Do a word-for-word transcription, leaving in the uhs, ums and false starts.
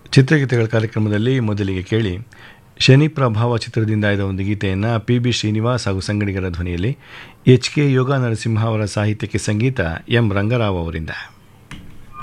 ಚಿತ್ರಗೀತೆಗಳ ಕಾರ್ಯಕ್ರಮದಲ್ಲಿ ಮೊದಲಿಗೆ ಕೇಳಿ ಶನಿ ಪ್ರಭಾವ ಚಿತ್ರದಿಂದ ಆಯ್ದ ಒಂದು ಗೀತೆಯನ್ನು ಪಿ ಬಿ ಶ್ರೀನಿವಾಸ್ ಹಾಗೂ ಸಂಗಡಿಗರ ಧ್ವನಿಯಲ್ಲಿ ಎಚ್ ಕೆ ಯೋಗ ನರಸಿಂಹ ಅವರ ಸಾಹಿತ್ಯಕ್ಕೆ ಸಂಗೀತ ಎಂ ರಂಗರಾವ್ ಅವರಿಂದ.